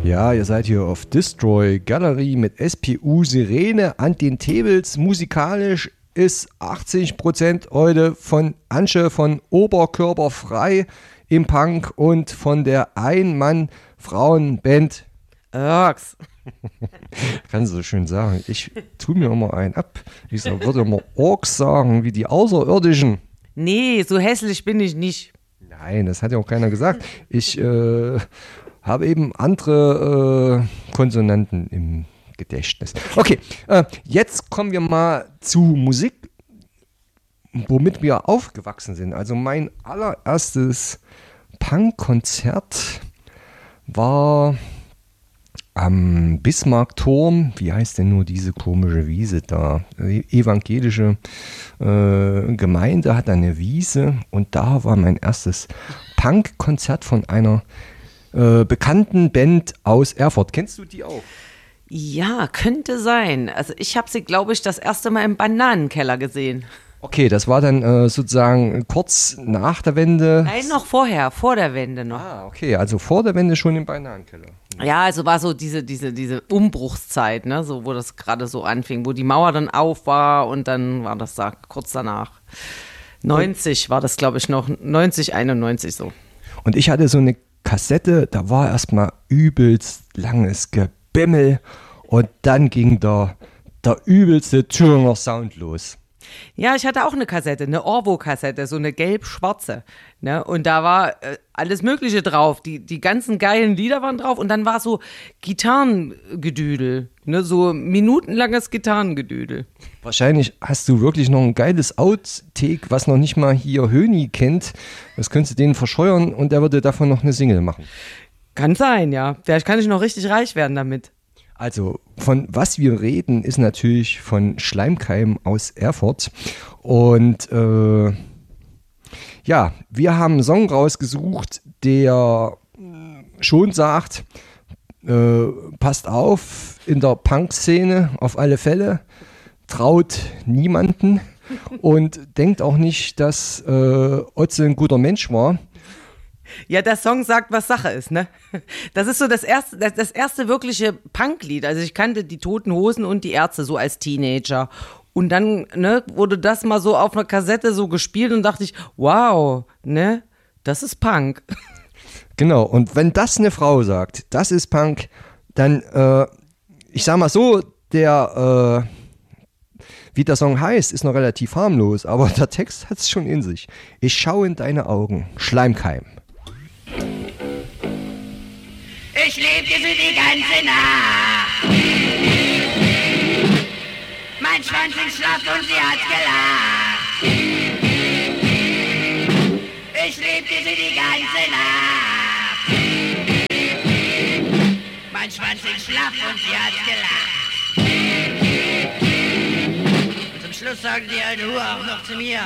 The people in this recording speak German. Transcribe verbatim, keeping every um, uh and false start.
Ja, ihr seid hier auf Destroy Gallery mit S P U Sirene an den Tables. Musikalisch ist achtzig Prozent heute von Antje von Oberkörperfrei im Punk und von der Ein-Mann-Frauen-Band Orks. Kannst du so schön sagen. Ich tue mir immer einen ab. Ich sag, würde immer Orks sagen, wie die Außerirdischen. Nee, so hässlich bin ich nicht. Nein, das hat ja auch keiner gesagt. Ich äh, habe eben andere äh, Konsonanten im Gedächtnis. Okay, äh, jetzt kommen wir mal zu Musik, womit wir aufgewachsen sind. Also mein allererstes Punk-Konzert war am Bismarckturm. Wie heißt denn nur diese komische Wiese da? Die evangelische äh, Gemeinde hat eine Wiese und da war mein erstes Punk-Konzert von einer äh, bekannten Band aus Erfurt. Kennst du die auch? Ja, könnte sein. Also ich habe sie, glaube ich, das erste Mal im Bananenkeller gesehen. Okay, das war dann äh, sozusagen kurz nach der Wende. Nein, noch vorher, vor der Wende noch. Ah, okay, also vor der Wende schon im Bananenkeller. Ja, also war so diese, diese, diese Umbruchszeit, ne, so wo das gerade so anfing, wo die Mauer dann auf war und dann war das da kurz danach. neunzig war das, glaube ich, noch, neunzig, einundneunzig so. Und ich hatte so eine Kassette, da war erstmal übelst langes Gebimmel und dann ging der, der übelste Thüringer Sound los. Ja, ich hatte auch eine Kassette, eine Orvo-Kassette, so eine gelb-schwarze. Ne? Und da war äh, alles Mögliche drauf. Die, die ganzen geilen Lieder waren drauf und dann war so Gitarrengedüdel. Ne? So minutenlanges Gitarrengedüdel. Wahrscheinlich hast du wirklich noch ein geiles Outtake, was noch nicht mal hier Höni kennt. Das könntest du denen verscheuern und der würde davon noch eine Single machen. Kann sein, ja. Vielleicht kann ich noch richtig reich werden damit. Also, von was wir reden, ist natürlich von Schleimkeim aus Erfurt. Und äh, ja, wir haben einen Song rausgesucht, der schon sagt, äh, passt auf, in der Punk-Szene auf alle Fälle, traut niemanden und denkt auch nicht, dass äh, Otze ein guter Mensch war. Ja, der Song sagt, was Sache ist, ne? Das ist so das erste, das, das erste wirkliche Punklied. Also ich kannte die Toten Hosen und die Ärzte so als Teenager. Und dann, ne, wurde das mal so auf einer Kassette so gespielt und dachte ich, wow, ne, das ist Punk. Genau, und wenn das eine Frau sagt, das ist Punk, dann, äh, ich sag mal so, der, äh, wie der Song heißt, ist noch relativ harmlos, aber der Text hat es schon in sich. Ich schaue in deine Augen, Schleimkeim. Ich lieb dir für die ganze Nacht. Mein Schwanz ist schlaff und sie hat gelacht. Ich lieb dir für die ganze Nacht. Mein Schwanz ist schlaff und sie hat gelacht. Und zum Schluss sagte die alte Hure auch noch zu mir: